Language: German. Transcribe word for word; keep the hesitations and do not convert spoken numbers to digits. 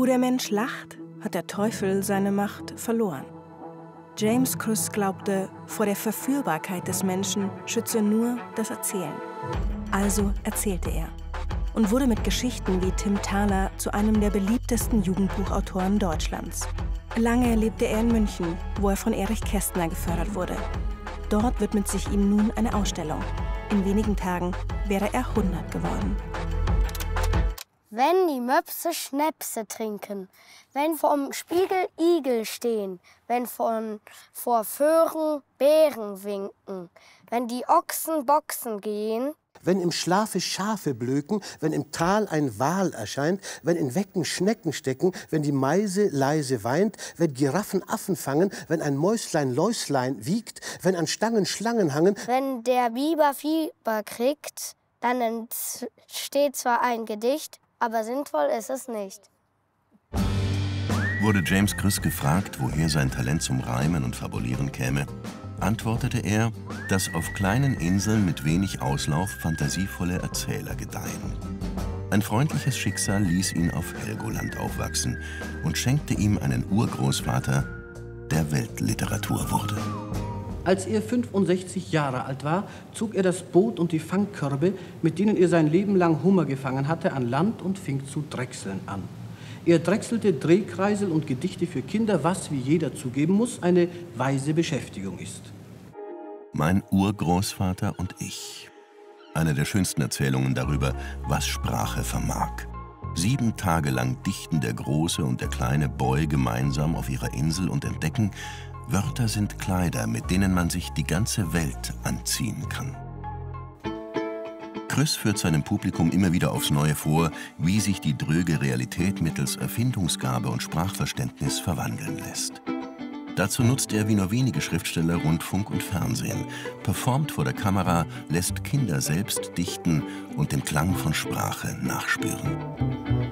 Wo der Mensch lacht, hat der Teufel seine Macht verloren. James Krüss glaubte, vor der Verführbarkeit des Menschen schütze nur das Erzählen. Also erzählte er und wurde mit Geschichten wie Tim Thaler zu einem der beliebtesten Jugendbuchautoren Deutschlands. Lange lebte er in München, wo er von Erich Kästner gefördert wurde. Dort widmet sich ihm nun eine Ausstellung. In wenigen Tagen wäre er hundert geworden. Wenn die Möpse Schnäpse trinken, wenn vorm Spiegel Igel stehen, wenn von, vor Föhren Bären winken, wenn die Ochsen boxen gehen, wenn im Schlafe Schafe blöken, wenn im Tal ein Wal erscheint, wenn in Wecken Schnecken stecken, wenn die Meise leise weint, wenn Giraffen Affen fangen, wenn ein Mäuslein Läuslein wiegt, wenn an Stangen Schlangen hangen. Wenn der Biber Fieber kriegt, dann entsteht zwar ein Gedicht, aber sinnvoll ist es nicht. Wurde James Krüss gefragt, woher sein Talent zum Reimen und Fabulieren käme, antwortete er, dass auf kleinen Inseln mit wenig Auslauf fantasievolle Erzähler gedeihen. Ein freundliches Schicksal ließ ihn auf Helgoland aufwachsen und schenkte ihm einen Urgroßvater, der Weltliteratur wurde. Als er fünfundsechzig Jahre alt war, zog er das Boot und die Fangkörbe, mit denen er sein Leben lang Hummer gefangen hatte, an Land und fing zu drechseln an. Er drechselte Drehkreisel und Gedichte für Kinder, was, wie jeder zugeben muss, eine weise Beschäftigung ist. Mein Urgroßvater und ich. Eine der schönsten Erzählungen darüber, was Sprache vermag. Sieben Tage lang dichten der Große und der kleine Boy gemeinsam auf ihrer Insel und entdecken, Wörter sind Kleider, mit denen man sich die ganze Welt anziehen kann. Krüss führt seinem Publikum immer wieder aufs Neue vor, wie sich die dröge Realität mittels Erfindungsgabe und Sprachverständnis verwandeln lässt. Dazu nutzt er wie nur wenige Schriftsteller Rundfunk und Fernsehen, performt vor der Kamera, lässt Kinder selbst dichten und den Klang von Sprache nachspüren.